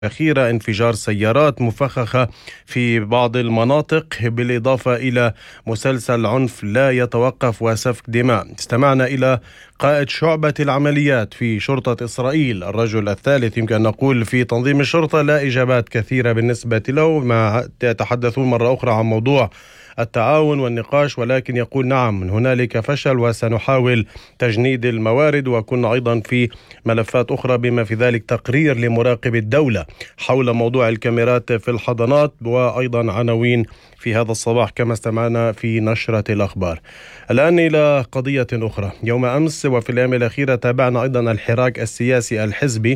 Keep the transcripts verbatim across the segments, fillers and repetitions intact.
أخيرة انفجار سيارات مفخخة في بعض المناطق، بالإضافة إلى مسلسل عنف لا يتوقف وسفك دماء. استمعنا إلى قائد شعبة العمليات في شرطة إسرائيل، الرجل الثالث يمكن أن نقول في تنظيم الشرطة. لا إجابات كثيرة بالنسبة له، ما يتحدثون مرة أخرى عن موضوع التعاون والنقاش، ولكن يقول نعم هنالك فشل وسنحاول تجنيد الموارد. وكنا أيضا في ملفات أخرى بما في ذلك تقرير لمراقب الدولة حول موضوع الكاميرات في الحضانات، وأيضا عناوين في هذا الصباح كما استمعنا في نشرة الأخبار. الآن إلى قضية أخرى. يوم أمس وفي الأيام الأخيرة تابعنا أيضا الحراك السياسي الحزبي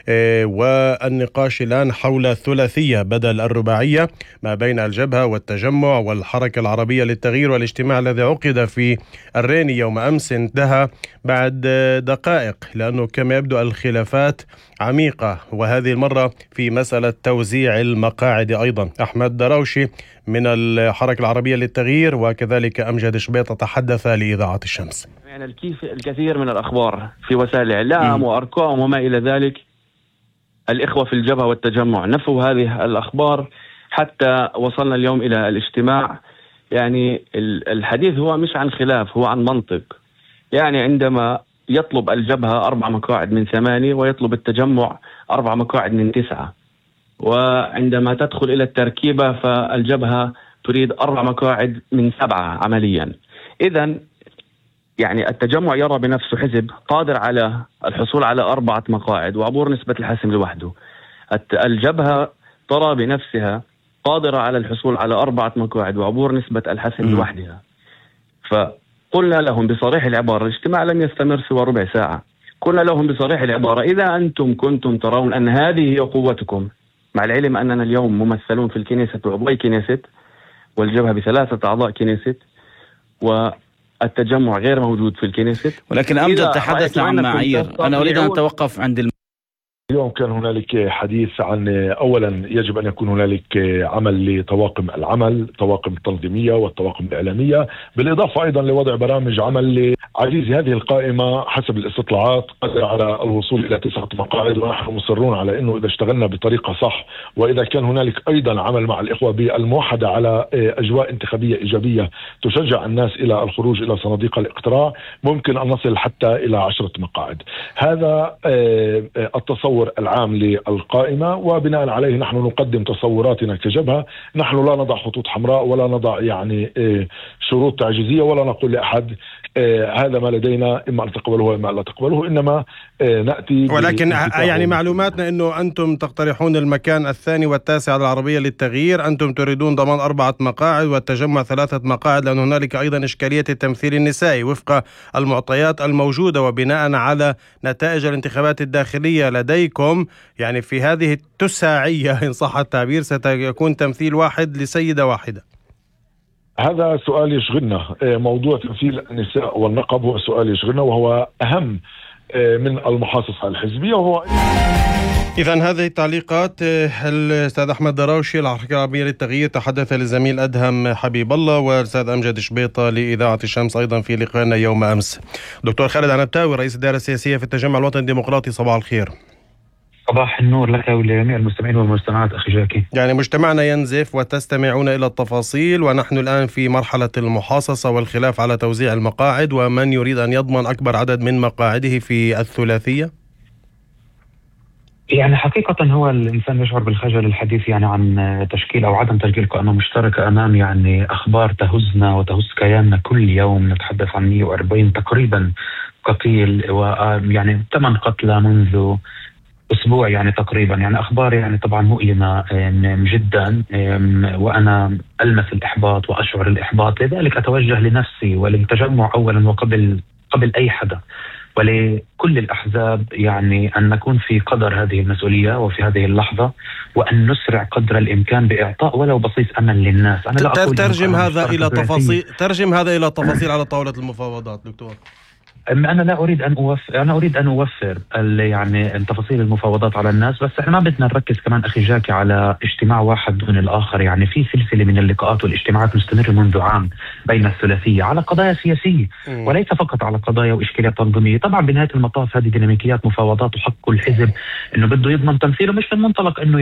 والنقاش الآن حول الثلاثية بدل الرباعية ما بين الجبهة والتجمع والحركة العربية للتغيير. والاجتماع الذي عقد في الريني يوم أمس انتهى بعد دقائق، لأنه كما يبدو الخلافات عميقة، وهذه المرة في مسألة توزيع المقاعد. أيضا أحمد دراوشي من الحركة العربية للتغيير وكذلك أمجد شبيطة تحدث لإذاعة الشمس. يعني الكثير من الأخبار في وسائل الإعلام وأرقام وما إلى ذلك، الإخوة في الجبهة والتجمع نفوا هذه الأخبار حتى وصلنا اليوم إلى الاجتماع. يعني الحديث هو مش عن خلاف، هو عن منطق. يعني عندما يطلب الجبهة أربع مقاعد من ثمانية ويطلب التجمع أربع مقاعد من تسعة، وعندما تدخل إلى التركيبة فالجبهة تريد أربع مقاعد من سبعة عمليا. إذن يعني التجمع يرى بنفسه حزب قادر على الحصول على أربعة مقاعد وعبور نسبة الحسم لوحده. الجبهة ترى بنفسها قادرة على الحصول على أربعة مقاعد وعبور نسبة الحسم لوحدها. فقلنا لهم بصريح العبارة، الاجتماع لم يستمر سوى ربع ساعة، قلنا لهم بصريح العبارة إذا أنتم كنتم ترون أن هذه هي قوتكم، مع العلم أننا اليوم ممثلون في الكنيسة بعضوي كنيسة والجبهة بثلاثة أعضاء كنيسة والتجمع غير موجود في الكنيسة، ولكن أمجد تحدثنا عن معايير. أنا أريد أن أتوقف عند الم... اليوم كان هنالك حديث عن أولا يجب أن يكون هنالك عمل لطواقم العمل، طواقم التنظيمية والطواقم الإعلامية، بالإضافة أيضا لوضع برامج عمل لعزيز هذه القائمة حسب الاستطلاعات قدر على الوصول إلى تسعة مقاعد، ونحن مصرون على أنه إذا اشتغلنا بطريقة صح وإذا كان هنالك أيضا عمل مع الإخوة بالموحدة على أجواء انتخابية إيجابية تشجع الناس إلى الخروج إلى صناديق الاقتراع، ممكن أن نصل حتى إلى عشرة مقاعد. هذا التصور العام للقائمة، وبناء عليه نحن نقدم تصوراتنا كجبهة. نحن لا نضع خطوط حمراء ولا نضع يعني شروط تعجيزية ولا نقول لأحد هذا ما لدينا إما أن تقبله وإما لا تقبله، إنما نأتي ولكن يعني معلوماتنا أنه أنتم تقترحون المكان الثاني والتاسع العربية للتغيير، أنتم تريدون ضمان أربعة مقاعد والتجمع ثلاثة مقاعد، لأن هنالك أيضا إشكالية التمثيل النسائي وفق المعطيات الموجودة وبناء على نتائج الانتخابات الداخلية لديكم. يعني في هذه التساعية إن صح التعبير سيكون تمثيل واحد لسيدة واحدة. هذا سؤال يشغلنا، موضوع تمثيل النساء والنقب هو سؤال يشغلنا وهو أهم من المحاصصة الحزبية. وهو إذن هذه التعليقات. الأستاذ أحمد دراوشي الحركة العربية للتغيير تحدث للزميل أدهم حبيب الله، والأستاذ أمجد شبيطة لإذاعة الشمس أيضا في لقائنا يوم أمس. دكتور خالد عنبتاوي رئيس الدائرة السياسية في التجمع الوطني الديمقراطي، صباح الخير. صباح النور لك ولجميع المستمعين والمستمعات أخي جاكي. يعني مجتمعنا ينزف وتستمعون إلى التفاصيل، ونحن الآن في مرحلة المحاصصة والخلاف على توزيع المقاعد، ومن يريد أن يضمن أكبر عدد من مقاعده في الثلاثية. يعني حقيقة هو الإنسان يشعر بالخجل الحديث يعني عن تشكيل أو عدم تشكيل قائمة مشتركة أمام يعني أخبار تهزنا وتهز كياننا كل يوم. نتحدث عن مئة وأربعين تقريبا قتيل، ويعني ثمان قتلى منذ أسبوع يعني تقريبا. يعني أخبار يعني طبعا مؤلمة جدا، وأنا ألمس الإحباط وأشعر الإحباط. لذلك أتوجه لنفسي وللتجمع أولا وقبل قبل أي حدا ولكل الأحزاب يعني أن نكون في قدر هذه المسؤولية وفي هذه اللحظة، وأن نسرع قدر الإمكان بإعطاء ولو بسيط أمل للناس. أنا لا أقول ترجم هذا إلى تفاصيل ترجم هذا إلى تفاصيل على طاولة المفاوضات دكتور. أنا لا أريد أن أوفر أنا أريد أن أوفر يعني تفاصيل المفاوضات على الناس، بس إحنا ما بدنا نركز كمان أخي جاكي على اجتماع واحد دون الآخر. يعني في سلسلة من اللقاءات والاجتماعات مستمرة منذ عام بين الثلاثية على قضايا سياسية وليس فقط على قضايا وإشكاليات تنظيمية. طبعا بنهاية المطاف هذه ديناميكيات مفاوضات، وحق كل حزب إنه بده يضمن تمثيله، مش من منطلق إنه